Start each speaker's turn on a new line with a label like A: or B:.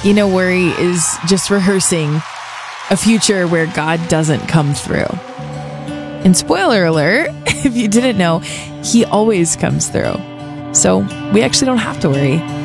A: Worry is just rehearsing a future where God doesn't come through. And spoiler alert, if you didn't know, he always comes through. So we actually don't have to worry.